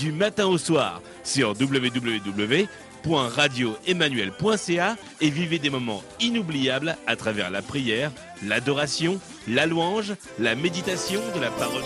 du matin au soir sur www.radioemmanuel.ca et vivez des moments inoubliables à travers la prière, l'adoration, la louange, la méditation de la parole.